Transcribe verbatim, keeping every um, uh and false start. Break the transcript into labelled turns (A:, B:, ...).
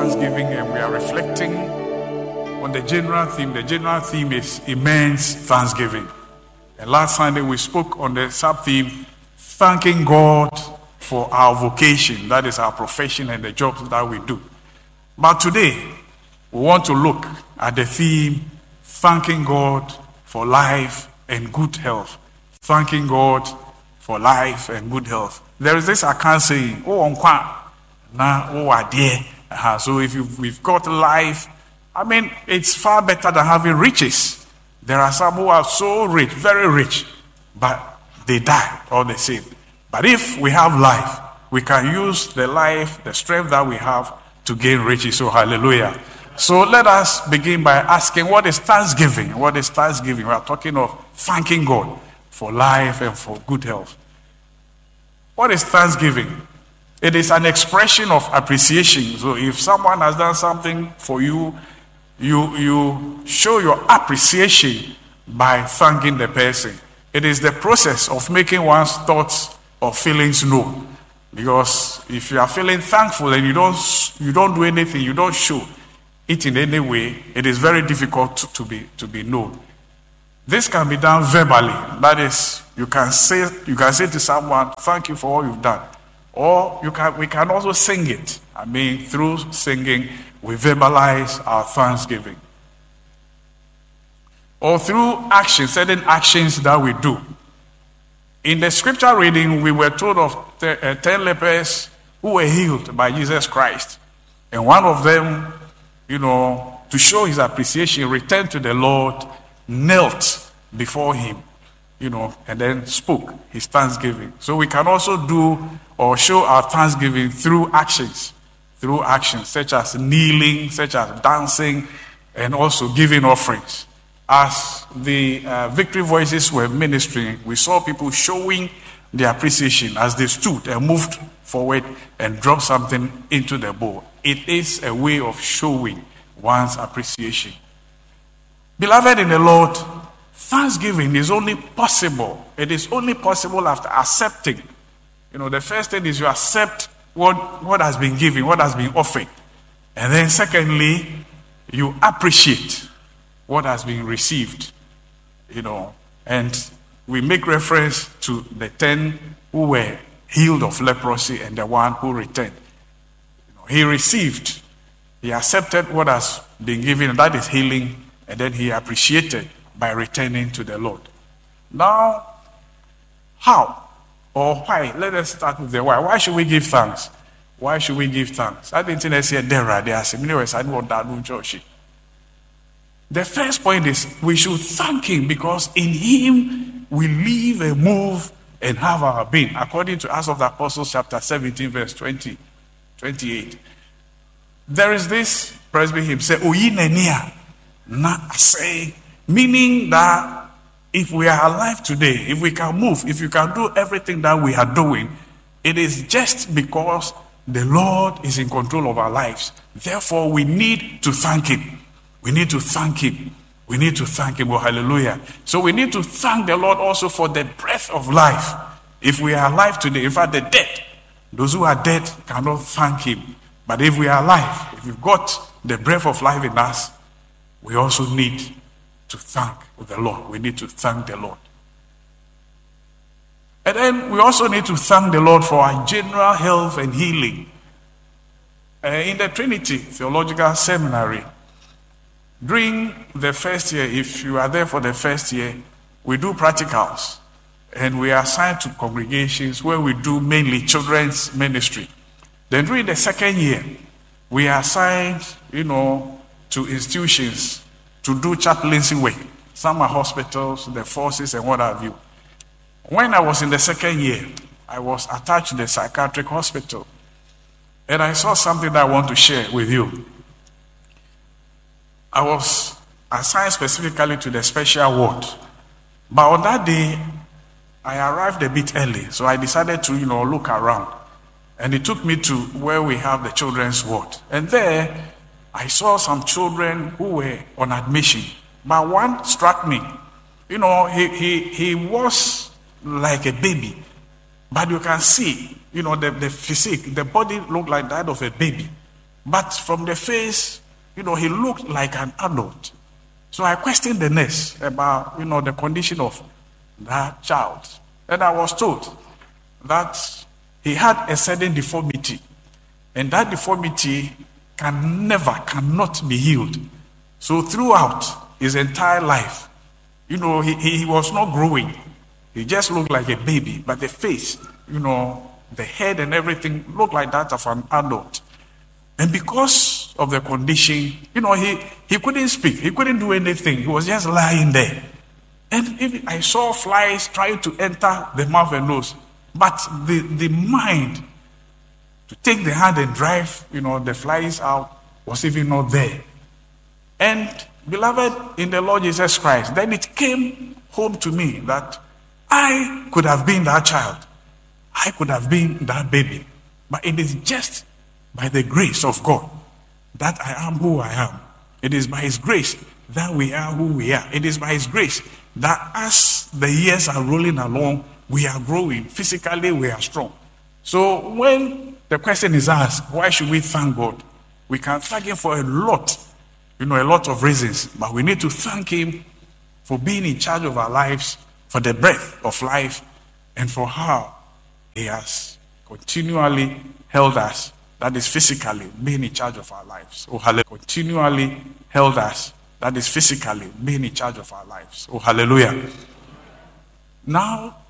A: Thanksgiving, and we are reflecting on the general theme. The general theme is immense thanksgiving. And last Sunday we spoke on the sub-theme, thanking God for our vocation, that is our profession and the jobs that we do. But today, we want to look at the theme, thanking God for life and good health. Thanking God for life and good health. There is this account saying, oh, na oh, dear. Uh-huh. So if you've, we've got life, I mean, it's far better than having riches. There are some who are so rich, very rich, but they die all the same. But if we have life, we can use the life, the strength that we have to gain riches. So hallelujah. So let us begin by asking, what is thanksgiving? What is thanksgiving? We are talking of thanking God for life and for good health. What is thanksgiving? It is an expression of appreciation. So if someone has done something for you, you, you show your appreciation by thanking the person. It is the process of making one's thoughts or feelings known. Because if you are feeling thankful and you don't, you don't do anything, you don't show it in any way, it is very difficult to, to be to be known. This can be done verbally. That is, you can say you can say to someone, "Thank you for all you've done," or you can we can also sing it. I mean, through singing, we verbalize our thanksgiving. Or through actions, certain actions that we do. In the scripture reading, we were told of the, uh, ten lepers who were healed by Jesus Christ, and one of them, you know, to show his appreciation, returned to the Lord, knelt before him, you know, and then spoke his thanksgiving. So we can also do or show our thanksgiving through actions, through actions such as kneeling, such as dancing, and also giving offerings. As the uh, Victory Voices were ministering, we saw people showing their appreciation as they stood and moved forward and dropped something into the bowl. It is a way of showing one's appreciation. Beloved in the Lord, thanksgiving is only possible. It is only possible after accepting. You know, the first thing is you accept what, what has been given, what has been offered. And then secondly, you appreciate what has been received. You know, and we make reference to the ten who were healed of leprosy and the one who returned. He received, he accepted what has been given, and that is healing, and then he appreciated by returning to the Lord. Now, how or why? Let us start with the why. Why should we give thanks? Why should we give thanks? I didn't say there are there are many ways I know that church. The first point is we should thank him because in him we live and move and have our being, according to Acts of the Apostles chapter seventeen verse twenty. twenty-eight. There is this presbyter hymn say, Oyi nenia na say, meaning that if we are alive today, if we can move, if you can do everything that we are doing, it is just because the Lord is in control of our lives. Therefore, we need to thank him. We need to thank him. We need to thank him. Oh, hallelujah. So we need to thank the Lord also for the breath of life. If we are alive today, in fact, the dead, those who are dead cannot thank him. But if we are alive, if we've got the breath of life in us, we also need to thank the Lord. We need to thank the Lord. And then we also need to thank the Lord for our general health and healing. Uh, in the Trinity Theological Seminary, during the first year, if you are there for the first year, we do practicals. And we are assigned to congregations where we do mainly children's ministry. Then during the second year, we are assigned, you know, to institutions to do chaplaincy work. Some are hospitals, the forces, and what have you. When I was in the second year, I was attached to the psychiatric hospital. And I saw something that I want to share with you. I was assigned specifically to the special ward. But on that day, I arrived a bit early, so I decided to, you know, look around. And it took me to where we have the children's ward. And there, I saw some children who were on admission. But one struck me. You know, he, he, he was like a baby. But you can see, you know, the, the physique, the body looked like that of a baby. But from the face, you know, he looked like an adult. So I questioned the nurse about, you know, the condition of that child. And I was told that he had a certain deformity. And that deformity can never, cannot be healed. So throughout his entire life, you know, he, he was not growing. He just looked like a baby. But the face, you know, the head and everything looked like that of an adult. And because of the condition, you know, he, he couldn't speak. He couldn't do anything. He was just lying there. And even I saw flies trying to enter the mouth and nose. But the, the mind to take the hand and drive, you know, the flies out was even not there. And beloved in the Lord Jesus Christ, then it came home to me that I could have been that child. I could have been that baby. But it is just by the grace of God that I am who I am. It is by his grace that we are who we are. It is by his grace that as the years are rolling along, we are growing. Physically, we are strong. So when the question is asked, why should we thank God? We can thank him for a lot, you know, a lot of reasons. But we need to thank him for being in charge of our lives, for the breath of life, and for how he has continually held us. That is physically being in charge of our lives. Oh, hallelujah. Continually held us. That is physically being in charge of our lives. Oh, hallelujah. Now,